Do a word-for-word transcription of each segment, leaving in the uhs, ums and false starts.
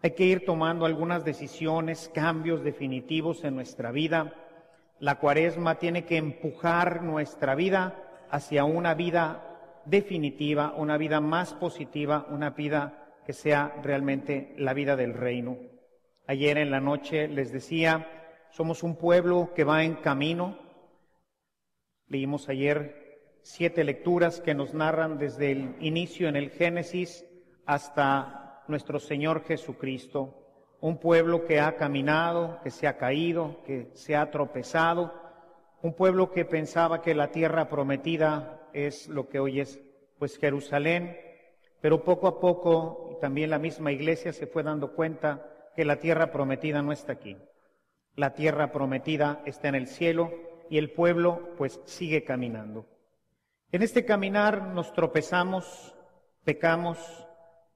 Hay que ir tomando algunas decisiones, cambios definitivos en nuestra vida. La Cuaresma tiene que empujar nuestra vida hacia una vida definitiva, una vida más positiva, una vida que sea realmente la vida del reino. Ayer en la noche les decía, somos un pueblo que va en camino. Leímos ayer siete lecturas que nos narran desde el inicio en el Génesis hasta nuestro Señor Jesucristo. Un pueblo que ha caminado, que se ha caído, que se ha tropezado. Un pueblo que pensaba que la tierra prometida es lo que hoy es, pues, Jerusalén. Pero poco a poco, y también la misma iglesia se fue dando cuenta que la tierra prometida no está aquí. La tierra prometida está en el cielo y el pueblo, pues, sigue caminando. En este caminar nos tropezamos, pecamos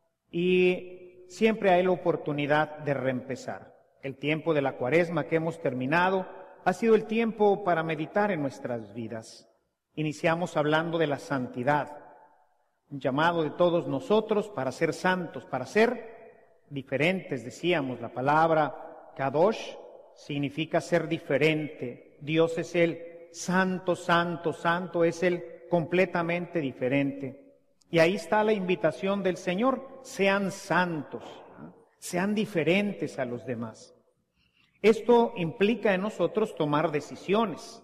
y siempre hay la oportunidad de reempezar. El tiempo de la Cuaresma que hemos terminado ha sido el tiempo para meditar en nuestras vidas. Iniciamos hablando de la santidad, un llamado de todos nosotros para ser santos, para ser diferentes, decíamos. La palabra Kadosh significa ser diferente. Dios es el santo, santo, santo, es el completamente diferente. Y ahí está la invitación del Señor: sean santos, ¿no? Sean diferentes a los demás. Esto implica en nosotros tomar decisiones.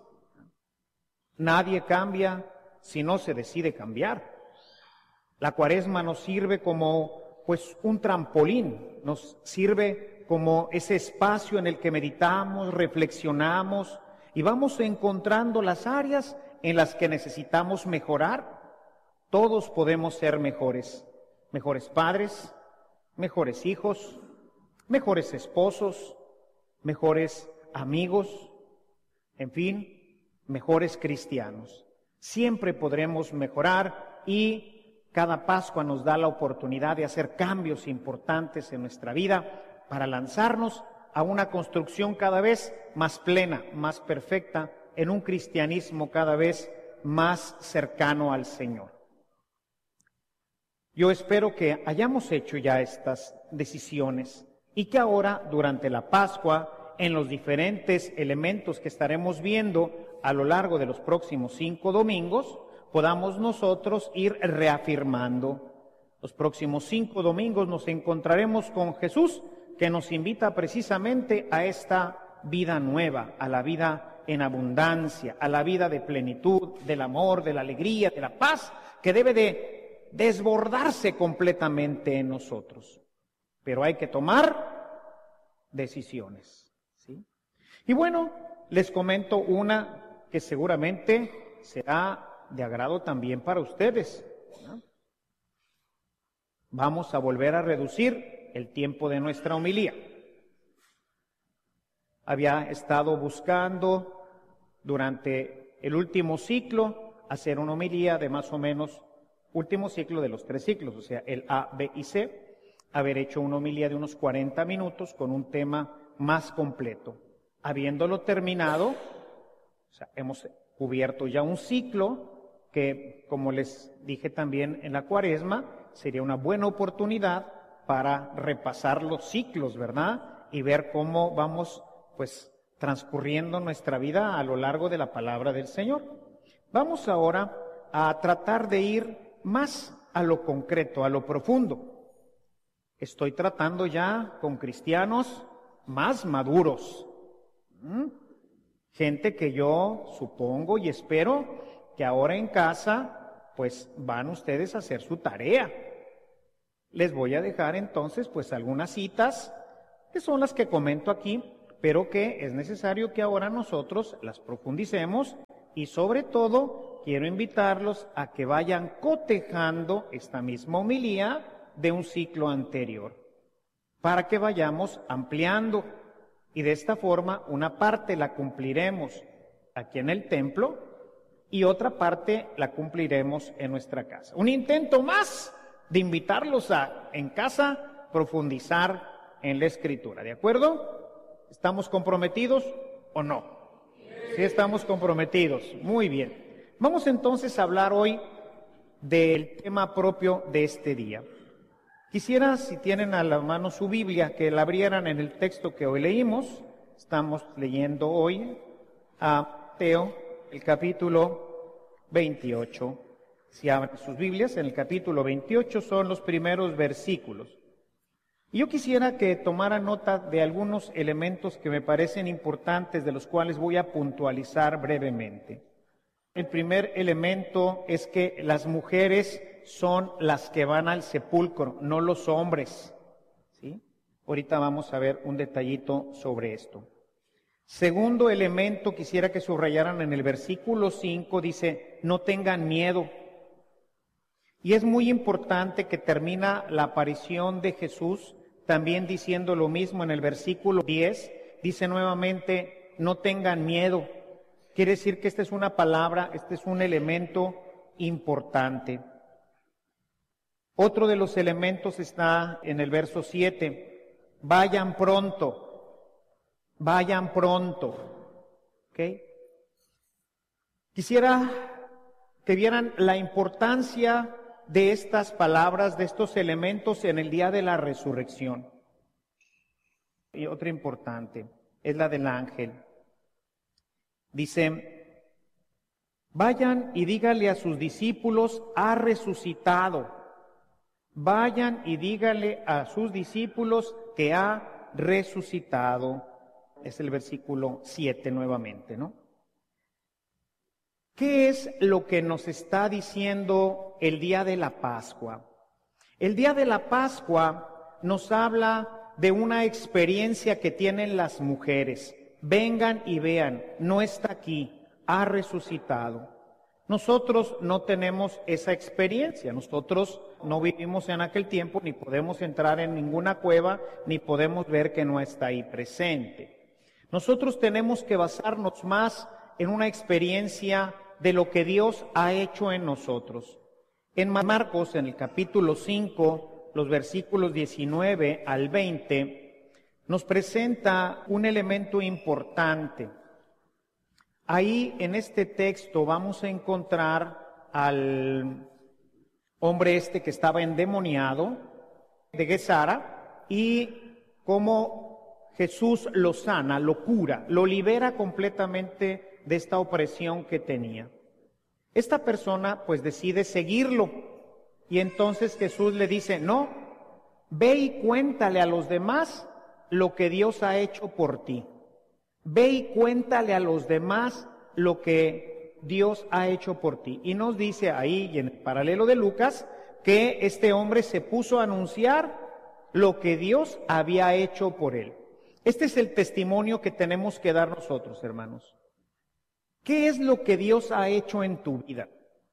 Nadie cambia si no se decide cambiar. La Cuaresma nos sirve como, pues, un trampolín, nos sirve como ese espacio en el que meditamos, reflexionamos y vamos encontrando las áreas en las que necesitamos mejorar. Todos podemos ser mejores, mejores padres, mejores hijos, mejores esposos, mejores amigos, en fin, mejores cristianos. Siempre podremos mejorar y cada Pascua nos da la oportunidad de hacer cambios importantes en nuestra vida para lanzarnos a una construcción cada vez más plena, más perfecta, en un cristianismo cada vez más cercano al Señor. Yo espero que hayamos hecho ya estas decisiones y que ahora, durante la Pascua, en los diferentes elementos que estaremos viendo a lo largo de los próximos cinco domingos, podamos nosotros ir reafirmando. Los próximos cinco domingos nos encontraremos con Jesús, que nos invita precisamente a esta vida nueva, a la vida en abundancia, a la vida de plenitud, del amor, de la alegría, de la paz, que debe de desbordarse completamente en nosotros. Pero hay que tomar decisiones, ¿sí? Y bueno, les comento una que seguramente será de agrado también para ustedes, ¿no? Vamos a volver a reducir el tiempo de nuestra homilía. Había estado buscando durante el último ciclo hacer una homilía de más o menos último ciclo de los tres ciclos, o sea, el A, B y C, haber hecho una homilía de unos cuarenta minutos con un tema más completo. Habiéndolo terminado, o sea, hemos cubierto ya un ciclo que, como les dije también en la Cuaresma, sería una buena oportunidad para repasar los ciclos, ¿verdad? Y ver cómo vamos, pues, transcurriendo nuestra vida a lo largo de la palabra del Señor. Vamos ahora a tratar de ir más a lo concreto, a lo profundo. Estoy tratando ya con cristianos más maduros, ¿Mm? gente que yo supongo y espero que ahora en casa, pues, van ustedes a hacer su tarea. Les voy a dejar entonces, pues, algunas citas que son las que comento aquí, pero que es necesario que ahora nosotros las profundicemos y, sobre todo, quiero invitarlos a que vayan cotejando esta misma homilía de un ciclo anterior, para que vayamos ampliando, y de esta forma una parte la cumpliremos aquí en el templo y otra parte la cumpliremos en nuestra casa. Un intento más de invitarlos a, en casa, profundizar en la Escritura, ¿de acuerdo? ¿Estamos comprometidos o no? Sí, estamos comprometidos. Muy bien. Vamos entonces a hablar hoy del tema propio de este día. Quisiera, si tienen a la mano su Biblia, que la abrieran en el texto que hoy leímos. Estamos leyendo hoy a Mateo, el capítulo veintiocho. Si abren sus Biblias, en el capítulo veintiocho son los primeros versículos. Y yo quisiera que tomaran nota de algunos elementos que me parecen importantes, de los cuales voy a puntualizar brevemente. El primer elemento es que las mujeres son las que van al sepulcro, no los hombres, ¿sí? Ahorita vamos a ver un detallito sobre esto. Segundo elemento, quisiera que subrayaran en el versículo cinco, dice, no tengan miedo. Y es muy importante que termina la aparición de Jesús también diciendo lo mismo en el versículo diez, dice nuevamente, no tengan miedo. Quiere decir que esta es una palabra, este es un elemento importante. Otro de los elementos está en el verso siete. Vayan pronto, vayan pronto. ¿Ok? Quisiera que vieran la importancia de estas palabras, de estos elementos en el día de la resurrección. Y otra importante es la del ángel. Dice, vayan y díganle a sus discípulos, ha resucitado. Vayan y díganle a sus discípulos que ha resucitado. Es el versículo siete nuevamente, ¿no? ¿Qué es lo que nos está diciendo el día de la Pascua? El día de la Pascua nos habla de una experiencia que tienen las mujeres. Vengan y vean, no está aquí, ha resucitado. Nosotros no tenemos esa experiencia, nosotros no vivimos en aquel tiempo, ni podemos entrar en ninguna cueva, ni podemos ver que no está ahí presente. Nosotros tenemos que basarnos más en una experiencia de lo que Dios ha hecho en nosotros. En Marcos, en el capítulo cinco, los versículos diecinueve al veinte, nos presenta un elemento importante. Ahí en este texto vamos a encontrar al hombre este que estaba endemoniado de Gesara y cómo Jesús lo sana, lo cura, lo libera completamente de esta opresión que tenía. Esta persona pues decide seguirlo y entonces Jesús le dice, no, ve y cuéntale a los demás lo que Dios ha hecho por ti. Ve y cuéntale a los demás lo que Dios ha hecho por ti. Y nos dice ahí, y en el paralelo de Lucas, que este hombre se puso a anunciar lo que Dios había hecho por él. Este es el testimonio que tenemos que dar nosotros, hermanos. ¿Qué es lo que Dios ha hecho en tu vida?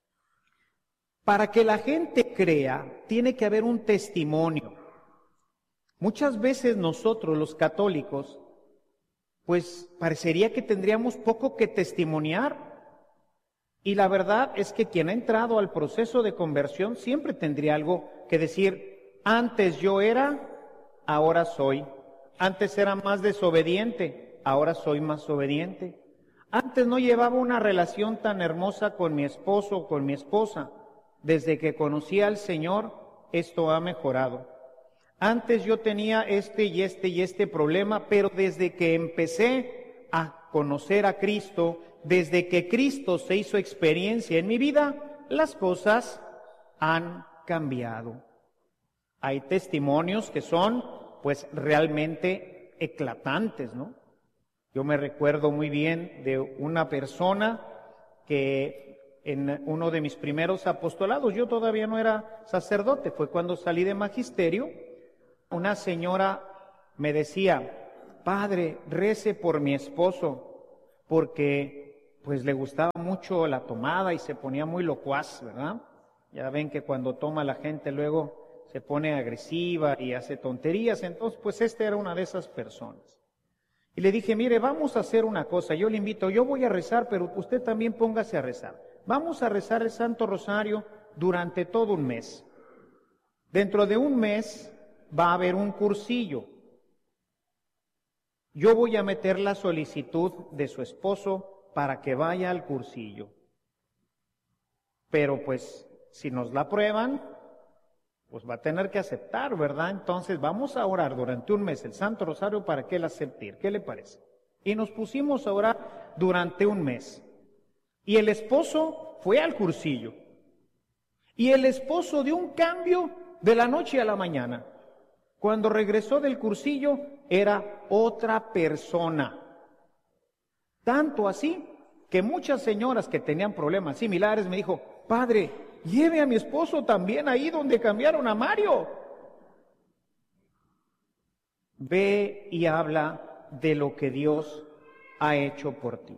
Para que la gente crea, tiene que haber un testimonio. Muchas veces nosotros, los católicos, pues parecería que tendríamos poco que testimoniar. Y la verdad es que quien ha entrado al proceso de conversión siempre tendría algo que decir. Antes yo era, ahora soy. Antes era más desobediente, ahora soy más obediente. Antes no llevaba una relación tan hermosa con mi esposo o con mi esposa. Desde que conocí al Señor, esto ha mejorado. Antes yo tenía este y este y este problema, pero desde que empecé a conocer a Cristo, desde que Cristo se hizo experiencia en mi vida, las cosas han cambiado. Hay testimonios que son, pues, realmente eclatantes, ¿no? Yo me recuerdo muy bien de una persona que en uno de mis primeros apostolados, yo todavía no era sacerdote, fue cuando salí de magisterio, una señora me decía, padre, rece por mi esposo, porque pues le gustaba mucho la tomada y se ponía muy locuaz, ¿verdad? Ya ven que cuando toma la gente luego se pone agresiva y hace tonterías, entonces pues esta era una de esas personas. Y le dije, mire, vamos a hacer una cosa, yo le invito, yo voy a rezar, pero usted también póngase a rezar. Vamos a rezar el Santo Rosario durante todo un mes. Dentro de un mes va a haber un cursillo. Yo voy a meter la solicitud de su esposo para que vaya al cursillo. Pero pues, si nos la aprueban, pues va a tener que aceptar, ¿verdad? Entonces vamos a orar durante un mes el Santo Rosario para que él acepte. ¿Qué le parece? Y nos pusimos a orar durante un mes. Y el esposo fue al cursillo. Y el esposo dio un cambio de la noche a la mañana. Cuando regresó del cursillo, era otra persona. Tanto así que muchas señoras que tenían problemas similares me dijo, padre, lleve a mi esposo también ahí donde cambiaron a Mario. Ve y habla de lo que Dios ha hecho por ti.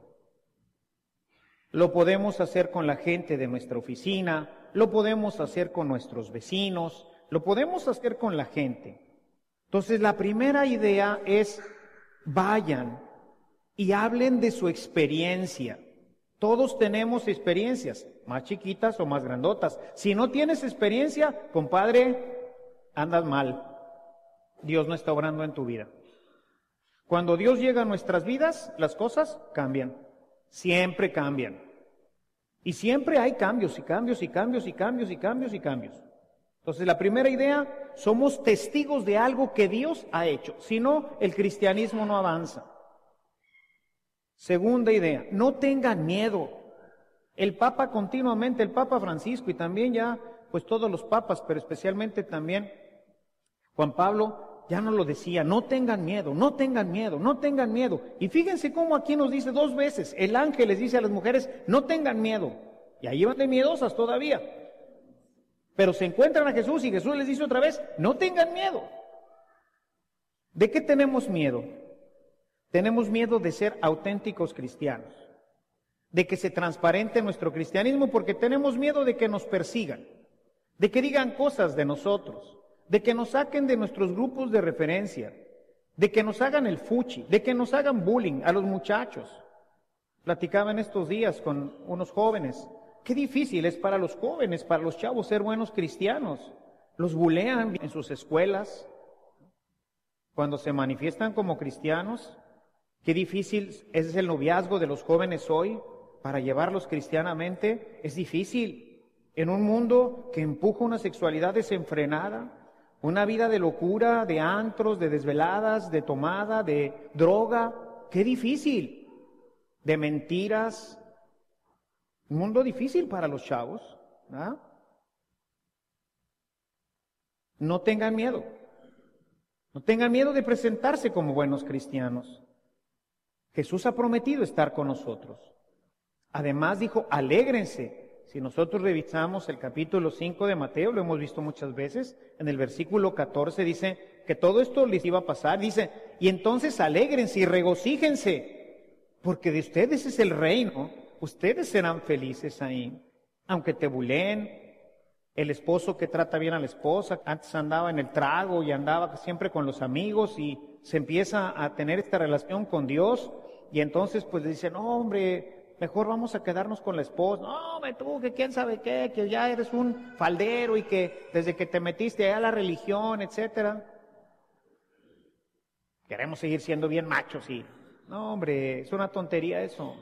Lo podemos hacer con la gente de nuestra oficina, lo podemos hacer con nuestros vecinos, lo podemos hacer con la gente. Entonces, la primera idea es, vayan y hablen de su experiencia. Todos tenemos experiencias, más chiquitas o más grandotas. Si no tienes experiencia, compadre, andas mal. Dios no está obrando en tu vida. Cuando Dios llega a nuestras vidas, las cosas cambian. Siempre cambian. Y siempre hay cambios y cambios y cambios y cambios y cambios y cambios. Entonces, la primera idea, somos testigos de algo que Dios ha hecho. Si no, el cristianismo no avanza. Segunda idea, no tengan miedo. El Papa continuamente, el Papa Francisco y también ya, pues todos los papas, pero especialmente también Juan Pablo, ya nos lo decía, no tengan miedo, no tengan miedo, no tengan miedo. Y fíjense cómo aquí nos dice dos veces, el ángel les dice a las mujeres, no tengan miedo. Y ahí van de miedosas todavía. Pero se encuentran a Jesús y Jesús les dice otra vez, no tengan miedo. ¿De qué tenemos miedo? Tenemos miedo de ser auténticos cristianos, de que se transparente nuestro cristianismo porque tenemos miedo de que nos persigan, de que digan cosas de nosotros, de que nos saquen de nuestros grupos de referencia, de que nos hagan el fuchi, de que nos hagan bullying a los muchachos. Platicaba en estos días con unos jóvenes. Qué difícil es para los jóvenes, para los chavos ser buenos cristianos. Los bulean en sus escuelas. Cuando se manifiestan como cristianos, qué difícil es el noviazgo de los jóvenes hoy para llevarlos cristianamente. Es difícil en un mundo que empuja una sexualidad desenfrenada, una vida de locura, de antros, de desveladas, de tomada, de droga. Qué difícil. De mentiras. Un mundo difícil para los chavos. ¿Ah? No tengan miedo. No tengan miedo de presentarse como buenos cristianos. Jesús ha prometido estar con nosotros. Además dijo, alégrense. Si nosotros revisamos el capítulo cinco de Mateo, lo hemos visto muchas veces, en el versículo catorce dice que todo esto les iba a pasar. Dice, y entonces alégrense y regocíjense, porque de ustedes es el reino. Ustedes serán felices ahí, aunque te buleen. El esposo que trata bien a la esposa, antes andaba en el trago y andaba siempre con los amigos y se empieza a tener esta relación con Dios y entonces pues le dice, no hombre, mejor vamos a quedarnos con la esposa. No hombre, tú que quién sabe qué, que ya eres un faldero y que desde que te metiste allá a la religión, etcétera. Queremos seguir siendo bien machos y no hombre, es una tontería eso.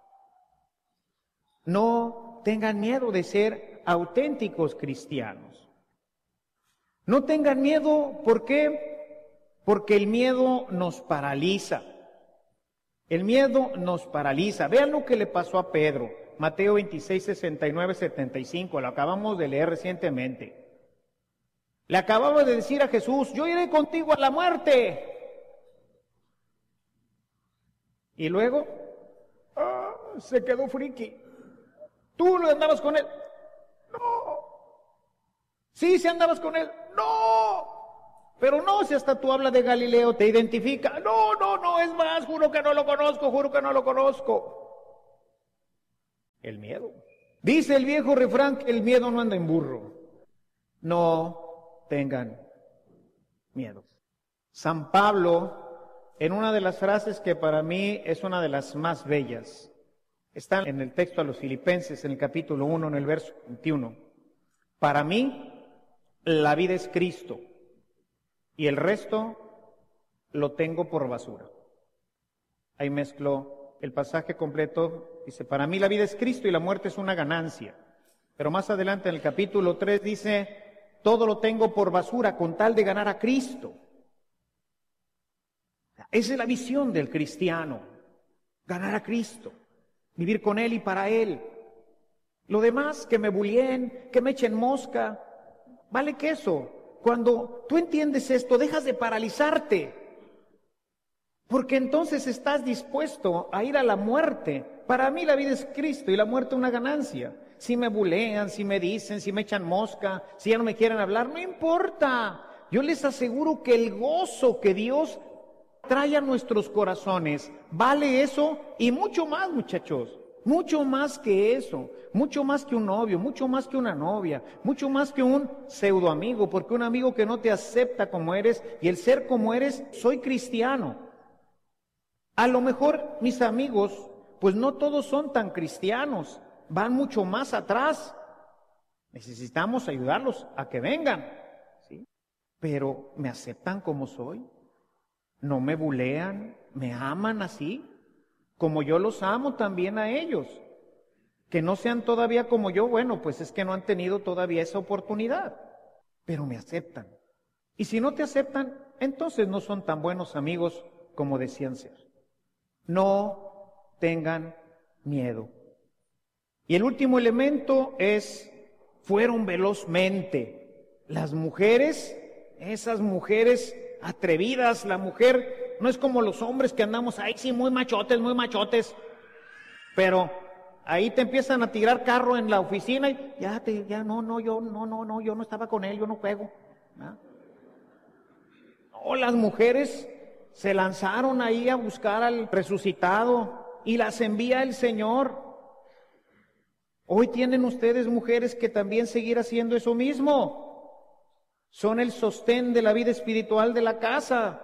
No tengan miedo de ser auténticos cristianos. No tengan miedo, ¿por qué? Porque el miedo nos paraliza. El miedo nos paraliza. Vean lo que le pasó a Pedro. Mateo veintiséis, sesenta y nueve, setenta y cinco. Lo acabamos de leer recientemente. Le acababa de decir a Jesús, yo iré contigo a la muerte. Y luego, ah, se quedó friki. ¿Tú no andabas con él? No. Sí, si andabas con él. No. Pero no, si hasta tú hablas de Galileo, te identifica. No, no, no, es más, juro que no lo conozco, juro que no lo conozco. El miedo. Dice el viejo refrán que el miedo no anda en burro. No tengan miedo. San Pablo, en una de las frases que para mí es una de las más bellas, está en el texto a los Filipenses, en el capítulo uno, en el verso veintiuno. Para mí, la vida es Cristo y el resto lo tengo por basura. Ahí mezclo el pasaje completo. Dice, para mí la vida es Cristo y la muerte es una ganancia. Pero más adelante en el capítulo tres dice, todo lo tengo por basura con tal de ganar a Cristo. Esa es la visión del cristiano, ganar a Cristo, vivir con Él y para Él. Lo demás, que me bulleen, que me echen mosca, vale queso. Cuando tú entiendes esto, dejas de paralizarte, porque entonces estás dispuesto a ir a la muerte. Para mí la vida es Cristo y la muerte una ganancia. Si me bulean, si me dicen, si me echan mosca, si ya no me quieren hablar, no importa. Yo les aseguro que el gozo que Dios trae a nuestros corazones vale eso y mucho más, muchachos. Mucho más que eso, mucho más que un novio, mucho más que una novia, mucho más que un pseudo amigo, porque un amigo que no te acepta como eres y el ser como eres, soy cristiano. A lo mejor mis amigos, pues no todos son tan cristianos, van mucho más atrás. Necesitamos ayudarlos a que vengan, ¿sí? Pero me aceptan como soy, no me bulean, me aman así, como yo los amo también a ellos. Que no sean todavía como yo, bueno, pues es que no han tenido todavía esa oportunidad, pero me aceptan. Y si no te aceptan, entonces no son tan buenos amigos como decían ser. No tengan miedo. Y el último elemento es, fueron velozmente. Las mujeres, esas mujeres atrevidas, la mujer no es como los hombres que andamos ahí, sí, muy machotes, muy machotes, pero ahí te empiezan a tirar carro en la oficina y ya, te, ya no, no, yo no, no, no, yo no estaba con él, yo no juego. ¿Ah? No, las mujeres se lanzaron ahí a buscar al resucitado y las envía el Señor. Hoy tienen ustedes mujeres que también seguir haciendo eso mismo. Son el sostén de la vida espiritual de la casa.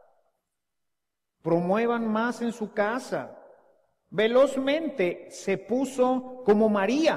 Promuevan más en su casa. Velozmente se puso como María.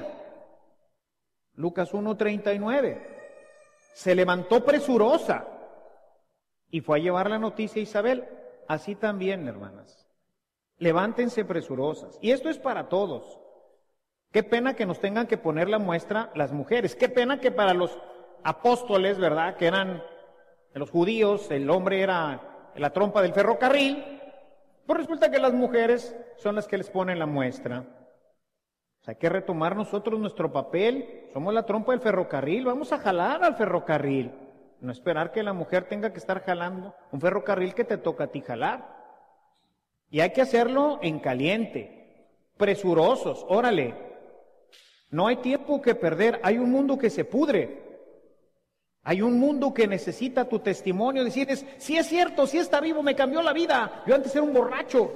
Lucas uno treinta y nueve. Se levantó presurosa y fue a llevar la noticia a Isabel. Así también, hermanas. Levántense presurosas. Y esto es para todos. Qué pena que nos tengan que poner la muestra las mujeres. Qué pena que para los apóstoles, ¿verdad?, que eran los judíos, el hombre era la trompa del ferrocarril, pues resulta que las mujeres son las que les ponen la muestra. O sea, hay que retomar nosotros nuestro papel, somos la trompa del ferrocarril, vamos a jalar al ferrocarril, no esperar que la mujer tenga que estar jalando un ferrocarril que te toca a ti jalar. Y hay que hacerlo en caliente, presurosos, órale, no hay tiempo que perder, hay un mundo que se pudre. Hay un mundo que necesita tu testimonio, decirles, sí es cierto, sí está vivo, me cambió la vida. Yo antes era un borracho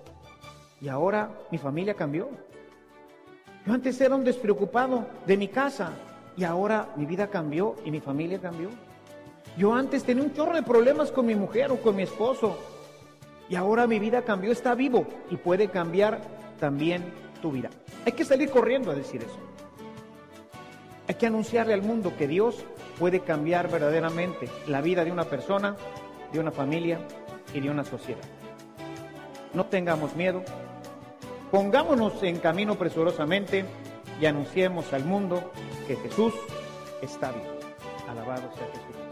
y ahora mi familia cambió. Yo antes era un despreocupado de mi casa y ahora mi vida cambió y mi familia cambió. Yo antes tenía un chorro de problemas con mi mujer o con mi esposo y ahora mi vida cambió, está vivo y puede cambiar también tu vida. Hay que salir corriendo a decir eso. Hay que anunciarle al mundo que Dios puede cambiar verdaderamente la vida de una persona, de una familia y de una sociedad. No tengamos miedo, pongámonos en camino presurosamente y anunciemos al mundo que Jesús está vivo. Alabado sea Jesús.